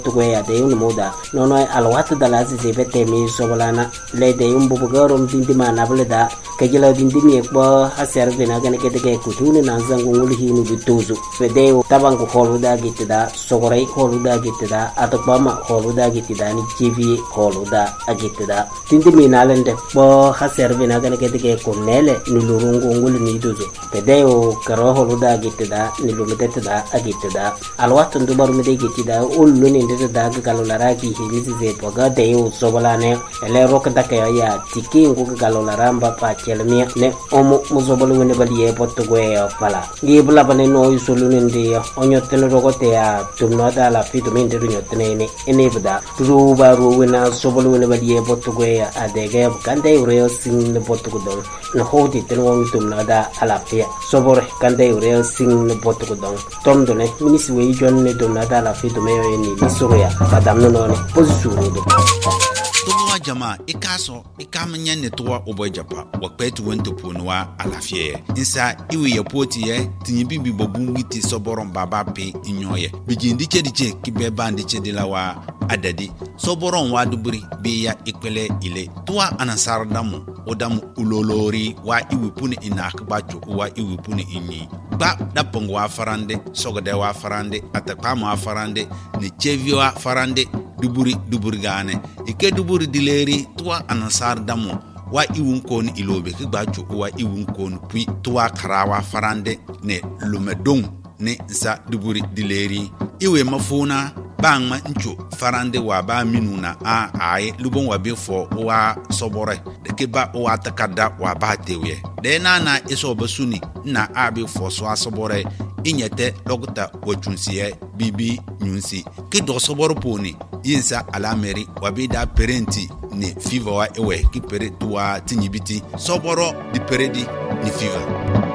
tugoya de un moda nono alwat dala se bete mi sobolana le de un bubugarom dindima na bleda kajila dindimi ko haser bina gane kete ke kutuni na zangu ngul hinu bituzu fede tabangu holuda gitida sogorai holuda gitida atopama holuda gitida ni tv holuda agitida dindimi na lende bo haser bina gane kete ke kunele nulurungu ngul ni duzu fede karo holuda gitida nilumedetida agitida alwat ndubar mede gitida ullu ni ndeda galolara ki hilisi ze boga de sobolane ele rokda ke ya tiki ngu galolara mba pa chelmi ne omo muzobolu wene baliye potugwe pala ngibula bane no isolune ndi onyotene rogote ya tumnoda la fitu minde nyotene ne enebda ruba ruwena sobolu wene baliye potugwe adege kande ureo sing ne potugudon no hodi tenwo tumnoda alapia sobore kande ureo sing ne potugudon tomdone minisi we jonne tumnoda la fitu meyo ni soroya madam no ne posisuru do Tuwa jama ikaso ikamnya netwa obojapa wakpetu wento ponwa alafie insa iwe yapoti ye tinyibibi bobungiti soboron baba pe inyoye bijindi chediche kibe bandi chedilawa adadi soboron wa duburi biya ikwele ile tuwa anasar damu odamu ulolori wa iwe puni inakbacho wa iwe puni inyi ba dapongo wa farande sogode wa farande atakama wa farande ni chevi wa farande duburi gane ike duburi dileri tuwa anasar damu wa iwun kon ilobe ki gbacho wa iwun kon pui tuwa karawa farande ne lumedong ne za duburi dileri iwe mafuna bangma ncho farande wa ba minuna ai lubon wa befo wa sobore de ke ba wa takada wa ba tewe de na iso basuni na abi fo so asobore inyete lokuta wachunsiye bibi nyunsi ki do soboro poni yinsa alameri wabida parenti ni fever wa ewe ki pere tuwa tinyibiti soboro di peredi ni fever